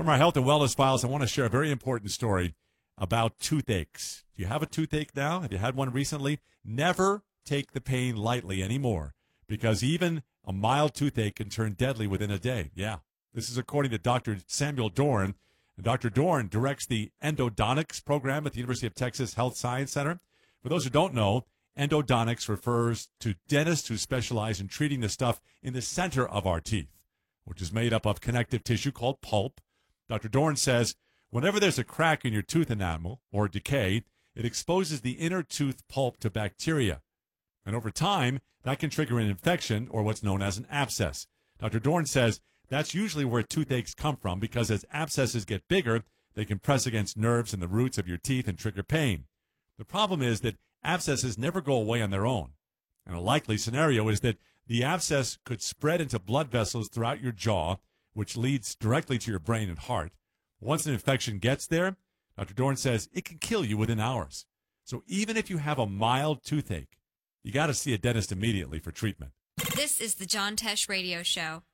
From our health and wellness files, I want to share a very important story about toothaches. Do you have a toothache now? Have you had one recently? Never take the pain lightly anymore, because even a mild toothache can turn deadly within a day. Yeah. This is according to Dr. Samuel Dorn. And Dr. Dorn directs the endodontics program at the University of Texas Health Science Center. For those who don't know, endodontics refers to dentists who specialize in treating the stuff in the center of our teeth, which is made up of connective tissue called pulp. Dr. Dorn says whenever there's a crack in your tooth enamel or decay, it exposes the inner tooth pulp to bacteria. And over time, that can trigger an infection or what's known as an abscess. Dr. Dorn says that's usually where toothaches come from, because as abscesses get bigger, they can press against nerves in the roots of your teeth and trigger pain. The problem is that abscesses never go away on their own. And a likely scenario is that the abscess could spread into blood vessels throughout your jaw, which leads directly to your brain and heart. Once an infection gets there, Dr. Dorn says it can kill you within hours. So even if you have a mild toothache, you got to see a dentist immediately for treatment. This is the John Tesh Radio Show.